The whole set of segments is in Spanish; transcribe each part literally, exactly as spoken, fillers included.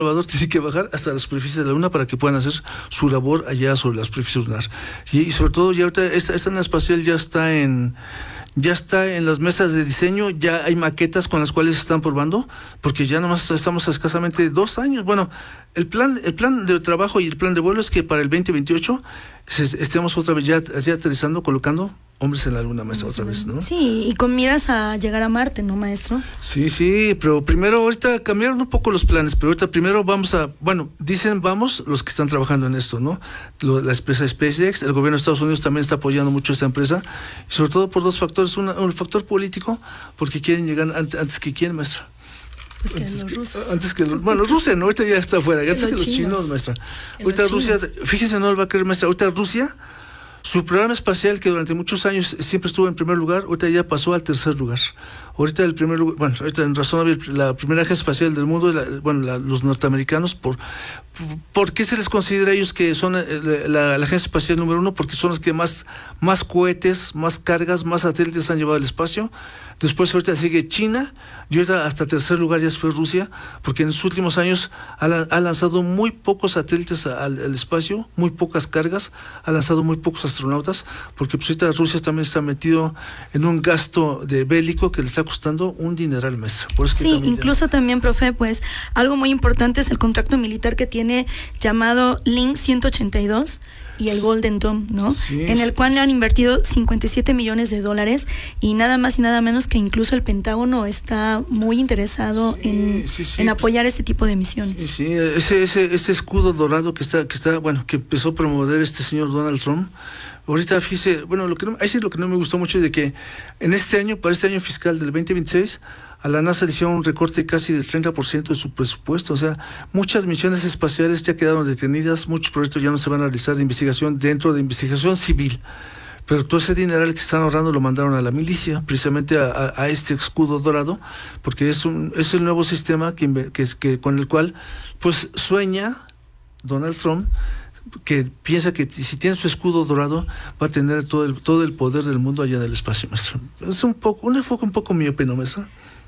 Salvador tiene que bajar hasta la superficie de la Luna para que puedan hacer su labor allá sobre la superficie lunar. Y, y sobre todo, ya ahorita esta, esta nave espacial ya está en ya está en las mesas de diseño, ya hay maquetas con las cuales se están probando, porque ya nomás estamos a escasamente dos años. Bueno, el plan el plan de trabajo y el plan de vuelo es que para el veinte veintiocho se, estemos otra vez ya, ya aterrizando, colocando hombres en la Luna, maestro, otra vez, ¿no? Sí, y con miras a llegar a Marte, ¿no, maestro? Sí, sí, pero primero, ahorita cambiaron un poco los planes, pero ahorita primero vamos a, bueno, dicen vamos los que están trabajando en esto, ¿no? Lo, la empresa SpaceX, el gobierno de Estados Unidos también está apoyando mucho a esta empresa, y sobre todo por dos factores, una, un factor político, porque quieren llegar antes, antes que quién, maestra. Pues que antes los rusos. Que, antes que los, bueno, Rusia no, ahorita ya está afuera, antes los que los chinos, chinos, maestra. Que Ahorita los Rusia, chinos. fíjese, no lo va a creer, maestra, ahorita Rusia, su programa espacial, que durante muchos años siempre estuvo en primer lugar, ahorita ya pasó al tercer lugar. Ahorita el primer lugar, bueno, ahorita en razón la primera agencia espacial del mundo, la, bueno, la, los norteamericanos, por, ¿por qué se les considera a ellos que son la, la, la agencia espacial número uno? Porque son los que más, más cohetes, más cargas, más satélites han llevado al espacio. Después ahorita sigue China, y ahorita hasta tercer lugar ya fue Rusia, porque en los últimos años ha, ha lanzado muy pocos satélites al, al espacio, muy pocas cargas, ha lanzado muy pocos astronautas, porque pues ahorita Rusia también está metido en un gasto de bélico que le está costando un dineral, maestro. Por eso que Sí, también incluso ya... también, profe, pues algo muy importante es el contrato militar que tiene llamado Link ciento ochenta y dos y el Golden Dome, ¿no? Sí, en sí. el cual le han invertido cincuenta y siete millones de dólares y nada más y nada menos que incluso el Pentágono está muy interesado Sí, en, sí, sí. en apoyar este tipo de misiones. Sí, sí, ese, ese, ese escudo dorado que está, que está, bueno, que empezó a promover este señor Donald Trump. Ahorita fíjese, bueno, lo que no, ahí sí lo que no me gustó mucho es de que en este año, para este año fiscal del veinte veintiséis, a la NASA le hicieron un recorte casi del treinta por ciento de su presupuesto. O sea, muchas misiones espaciales ya quedaron detenidas, muchos proyectos ya no se van a realizar de investigación dentro de investigación civil. Pero todo ese dineral que están ahorrando lo mandaron a la milicia, precisamente a, a, a este escudo dorado, porque es un es el nuevo sistema que, que, que con el cual pues sueña Donald Trump, que piensa que si tiene su escudo dorado va a tener todo el todo el poder del mundo allá en el espacio, maestro. Es un poco, un enfoque un poco miope, ¿no, maestro?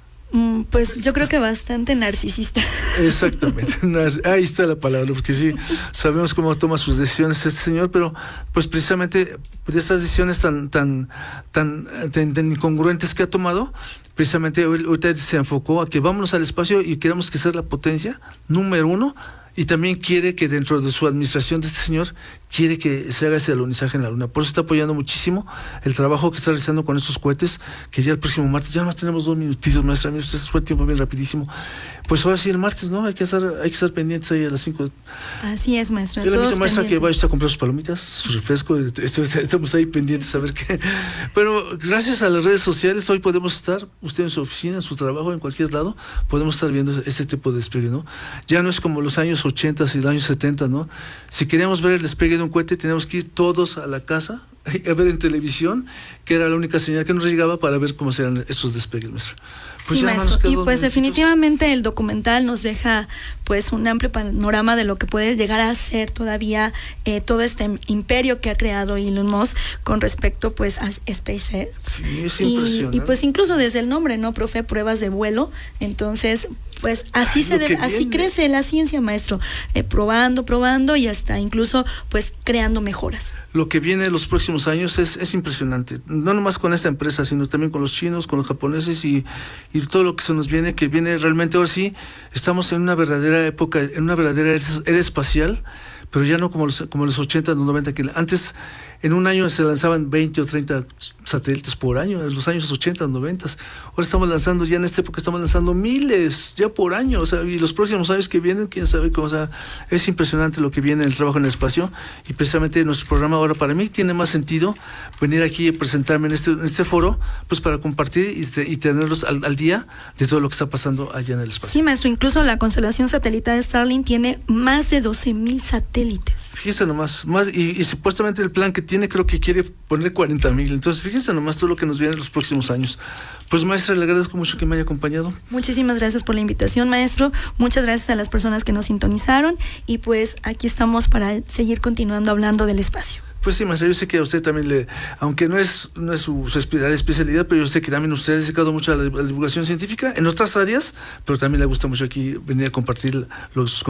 Mm, pues yo creo que bastante narcisista. Exactamente, ahí está la palabra, porque sí, sabemos cómo toma sus decisiones este señor, pero pues precisamente de esas decisiones tan tan tan, tan, tan incongruentes que ha tomado, precisamente ahorita se enfocó a que vámonos al espacio y queremos que sea la potencia número uno. Y también quiere que dentro de su administración de este señor, quiere que se haga ese alunizaje en la Luna. Por eso está apoyando muchísimo el trabajo que está realizando con estos cohetes, que ya el próximo martes, ya nomás tenemos dos minutitos, maestra, mí usted se fue el tiempo bien rapidísimo. Pues ahora sí, el martes, ¿no? Hay que estar, hay que estar pendientes ahí a las cinco. Así es, maestro. Yo le invito, maestra, pendientes. que vaya usted a comprar sus palomitas, su refresco, estamos ahí pendientes a ver qué. Pero gracias a las redes sociales, hoy podemos estar, usted en su oficina, en su trabajo, en cualquier lado, podemos estar viendo este tipo de despegue, ¿no? Ya no es como los años ochenta y los años setenta, ¿no? Si queríamos ver el despegue de un cohete, teníamos que ir todos a la casa a ver en televisión, que era la única señal que nos llegaba para ver cómo serán esos despegues, maestro. Pues sí, maestro, y pues definitivamente el documental nos deja pues un amplio panorama de lo que puede llegar a ser todavía eh, todo este imperio que ha creado Elon Musk con respecto pues a SpaceX. Sí, es y, impresionante. y pues incluso desde el nombre, ¿no, profe? Pruebas de vuelo. Entonces, pues así Ay, se de, así viene. crece la ciencia, maestro, eh, probando, probando y hasta incluso pues creando mejoras. Lo que viene en los próximos años es, es impresionante, no nomás con esta empresa, sino también con los chinos, con los japoneses y, y todo lo que se nos viene, que viene realmente ahora sí, estamos en una verdadera época, en una verdadera era espacial, pero ya no como los, como los ochenta, los noventa, que antes en un año se lanzaban veinte o treinta satélites por año, en los años ochenta, noventa. Ahora estamos lanzando, ya en esta época estamos lanzando miles, ya por año, o sea, y los próximos años que vienen, quién sabe cómo, o sea, es impresionante lo que viene en el trabajo en el espacio, y precisamente nuestro programa ahora para mí tiene más sentido venir aquí a presentarme en este, en este foro, pues para compartir y, te, y tenerlos al, al día de todo lo que está pasando allá en el espacio. Sí, maestro, incluso la constelación satelital de Starlink tiene más de doce mil satélites. Fíjese nomás, más, y, y supuestamente el plan que tiene, creo que quiere poner cuarenta mil. Entonces, fíjense nomás todo lo que nos viene en los próximos años. Pues, maestra, le agradezco mucho que me haya acompañado. Muchísimas gracias por la invitación, maestro. Muchas gracias a las personas que nos sintonizaron. Y pues aquí estamos para seguir continuando hablando del espacio. Pues sí, maestra, yo sé que a usted también le, aunque no es, no es su, su especialidad, pero yo sé que también usted ha dedicado mucho a la, a la divulgación científica en otras áreas, pero también le gusta mucho aquí venir a compartir los